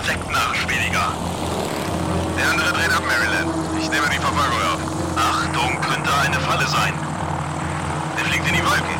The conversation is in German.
perfekten Arsch weniger. Der andere dreht ab, Maryland. Ich nehme die Verfolgung auf. Achtung, könnte eine Falle sein. Der fliegt in die Wolken.